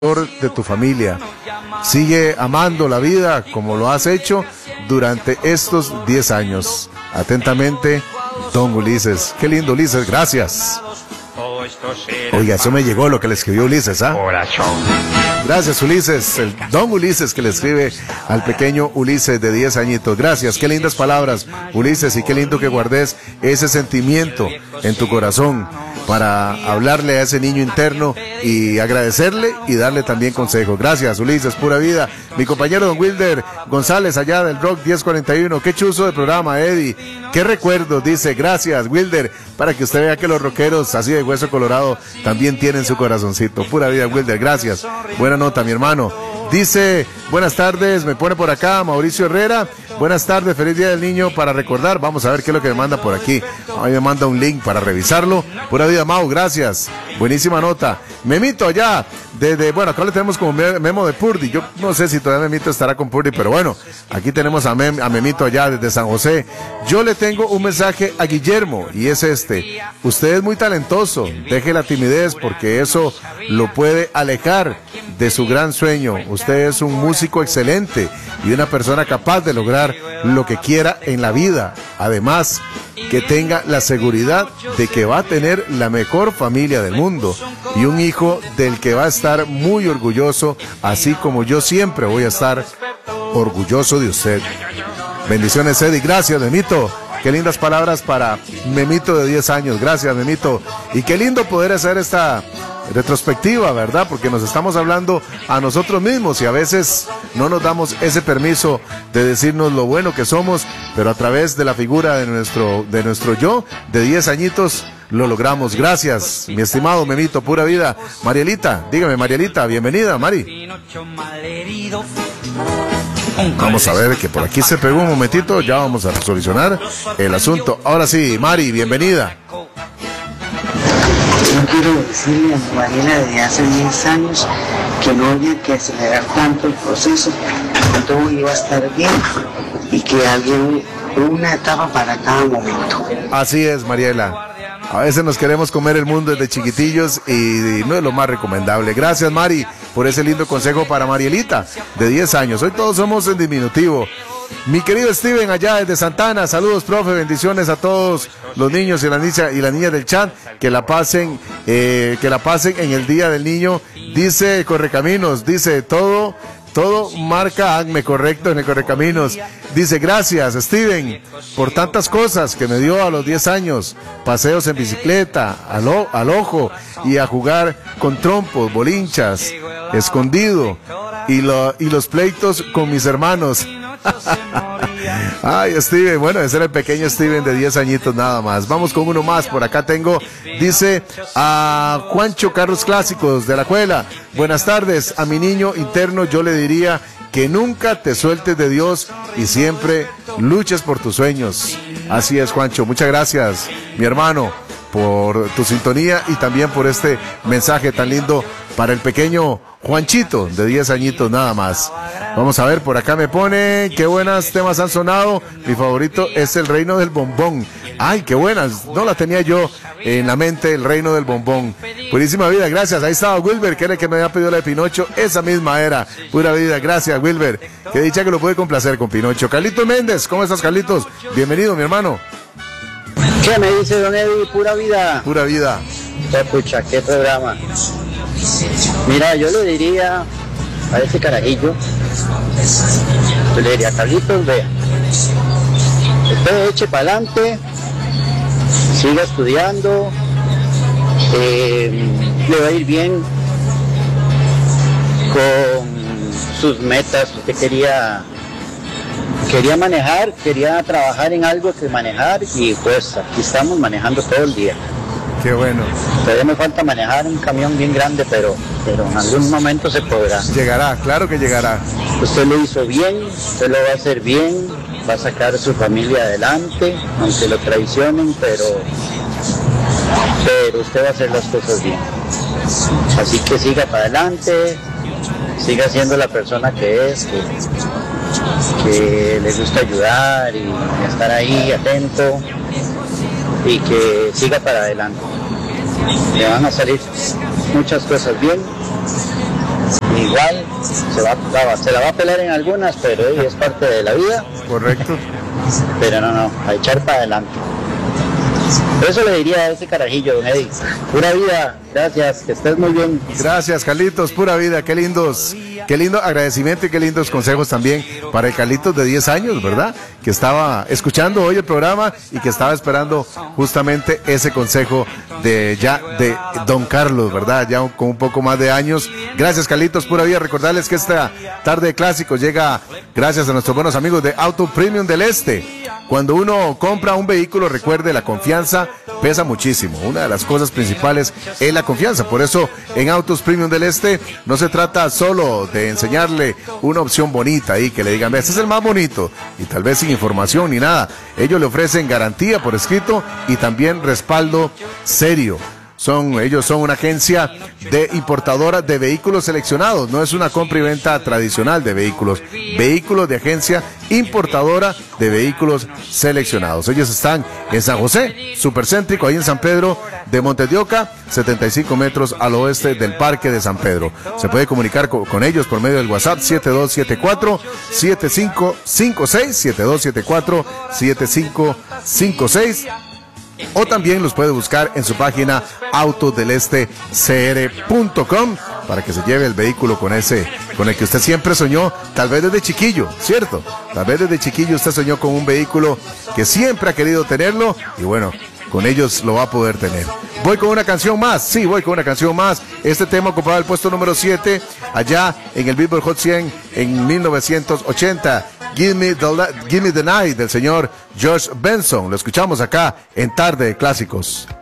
de tu familia. Sigue amando la vida como lo has hecho durante estos 10 años. Atentamente, don Ulises. Qué lindo, Ulises, gracias. Oiga, eso me llegó lo que le escribió Ulises, ¿ah? Gracias, Ulises, el don Ulises que le escribe al pequeño Ulises de 10 añitos. Gracias, qué lindas palabras, Ulises, y qué lindo que guardes ese sentimiento en tu corazón para hablarle a ese niño interno y agradecerle y darle también consejo. Gracias, Ulises, pura vida. Mi compañero don Wilder González, allá del Rock 1041, qué chuzo de programa, Eddie. Qué recuerdos, dice, gracias, Wilder, para que usted vea que los rockeros así de hueso colorado también tienen su corazoncito. Pura vida, Wilder, gracias. Buena nota, mi hermano. Dice, buenas tardes, me pone por acá Mauricio Herrera. Buenas tardes, feliz día del niño para recordar. Vamos a ver qué es lo que me manda por aquí. A mí me manda un link para revisarlo. Pura vida, Mau, gracias. Buenísima nota. Memito allá, bueno, acá le tenemos como Memo de Purdy. Yo no sé si todavía Memito estará con Purdy, pero bueno, aquí tenemos a Memito allá desde San José. Yo le tengo un mensaje a Guillermo y es este. Usted es muy talentoso, deje la timidez porque eso lo puede alejar de su gran sueño. Usted es un músico excelente y una persona capaz de lograr lo que quiera en la vida. Además, que tenga la seguridad de que va a tener la mejor familia del mundo y un hijo del que va a estar muy orgulloso, así como yo siempre voy a estar orgulloso de usted. Bendiciones, Eddie. Gracias, Memito. Qué lindas palabras para Memito de 10 años. Gracias, Memito. Y qué lindo poder hacer esta retrospectiva, ¿verdad? Porque nos estamos hablando a nosotros mismos y a veces no nos damos ese permiso de decirnos lo bueno que somos, pero a través de la figura de nuestro yo de 10 añitos lo logramos. Gracias, mi estimado Memito, pura vida. Marielita, dígame, Marielita, bienvenida, Mari. Vamos a ver que por aquí se pegó un momentito, ya vamos a solucionar el asunto. Ahora sí, Mari, bienvenida. Yo quiero decirle a Mariela de hace 10 años que no había que acelerar tanto el proceso, que todo iba a estar bien y que había una etapa para cada momento. Así es, Mariela. A veces nos queremos comer el mundo desde chiquitillos y no es lo más recomendable. Gracias, Mari, por ese lindo consejo para Marielita, de 10 años. Hoy todos somos en diminutivo. Mi querido Steven, allá desde Santana, saludos, profe, bendiciones a todos los niños y las niñas del chat, que la pasen en el Día del Niño. Dice Correcaminos, dice todo marca ACME, correcto, en el Correcaminos. Dice, gracias, Steven, por tantas cosas que me dio a los 10 años. Paseos en bicicleta, al ojo, y a jugar con trompos, bolinchas, escondido, y los pleitos con mis hermanos. Ay, Steven, bueno, ese era el pequeño Steven de 10 añitos nada más. Vamos con uno más, por acá tengo, dice a Juancho Carros Clásicos de la Cuela. Buenas tardes, a mi niño interno yo le diría que nunca te sueltes de Dios y siempre luches por tus sueños. Así es, Juancho, muchas gracias, mi hermano, por tu sintonía y también por este mensaje tan lindo para el pequeño Juanchito, de 10 añitos nada más. Vamos a ver, por acá me pone, qué buenos temas han sonado. Mi favorito es El Reino del Bombón. Ay, qué buenas, no la tenía yo en la mente, El Reino del Bombón. Buenísima vida, gracias. Ahí estaba Wilber, que era el que me había pedido la de Pinocho. Esa misma era, pura vida, gracias, Wilber. Qué dicha que lo pude complacer con Pinocho. Carlitos Méndez, ¿cómo estás, Carlitos? Bienvenido, mi hermano. ¿Qué me dice don Eddie? Pura vida. Pura vida. Pucha, qué programa. Mira, yo le diría a ese carajillo, yo le diría, Carlitos, vea, usted eche para adelante, siga estudiando, le va a ir bien con sus metas. Usted quería manejar, quería trabajar en algo que manejar y pues aquí estamos manejando todo el día. Qué bueno. Todavía me falta manejar un camión bien grande, pero en algún momento se podrá. Llegará, claro que llegará. Usted lo hizo bien, usted lo va a hacer bien, va a sacar a su familia adelante, aunque lo traicionen, pero usted va a hacer las cosas bien. Así que siga para adelante, siga siendo la persona que es, que le gusta ayudar y estar ahí atento, y que siga para adelante. Le van a salir muchas cosas bien se la va a pelar en algunas, pero es parte de la vida. Correcto. Pero no, a echar para adelante. Por eso le diría a ese carajillo, don Eddie, pura vida, gracias, que estés muy bien. Gracias, Carlitos, pura vida, qué lindo agradecimiento y qué lindos consejos también para el Carlitos de 10 años, ¿verdad? Que estaba escuchando hoy el programa y que estaba esperando justamente ese consejo de don Carlos, ¿verdad? Ya con un poco más de años. Gracias, Carlitos, pura vida. Recordarles que esta tarde de clásicos llega gracias a nuestros buenos amigos de Auto Premium del Este. Cuando uno compra un vehículo, recuerde, la confianza pesa muchísimo. Una de las cosas principales es la confianza. Por eso, en Autos Premium del Este, no se trata solo de enseñarle una opción bonita y que le digan, este es el más bonito, y tal vez sin información ni nada. Ellos le ofrecen garantía por escrito y también respaldo serio. Ellos son una agencia de importadora de vehículos seleccionados, no es una compra y venta tradicional de vehículos de agencia importadora de vehículos seleccionados. Ellos están en San José, supercéntrico, ahí en San Pedro de Montes de Oca, 75 metros al oeste del Parque de San Pedro. Se puede comunicar con ellos por medio del WhatsApp 7274-7556, 7274-7556. O también los puede buscar en su página autodelestecr.com para que se lleve el vehículo con el que usted siempre soñó, tal vez desde chiquillo, ¿cierto? Tal vez desde chiquillo usted soñó con un vehículo que siempre ha querido tenerlo y bueno, con ellos lo va a poder tener. Voy con una canción más, sí, voy con una canción más. Este tema ocupaba el puesto número 7 allá en el Billboard Hot 100 en 1980. Give Me the Night del señor George Benson. Lo escuchamos acá en Tarde de Clásicos.